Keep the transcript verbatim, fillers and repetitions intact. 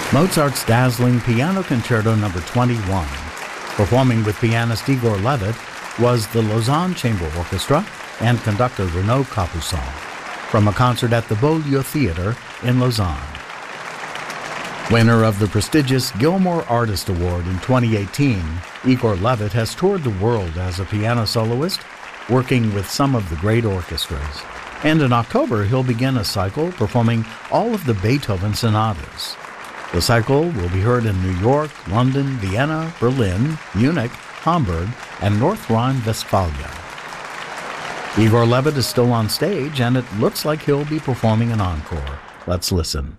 Mozart's dazzling Piano Concerto number twenty-one, performing with pianist Igor Levit, was the Lausanne Chamber Orchestra and conductor Renaud Capuçon from a concert at the Beaulieu Theatre in Lausanne. Winner of the prestigious Gilmore Artist Award in twenty eighteen, Igor Levit has toured the world as a piano soloist, working with some of the great orchestras. And in October, he'll begin a cycle performing all of the Beethoven sonatas. The cycle will be heard in New York, London, Vienna, Berlin, Munich, Hamburg, and North Rhine-Westphalia. Igor Levit is still on stage, and it looks like he'll be performing an encore. Let's listen.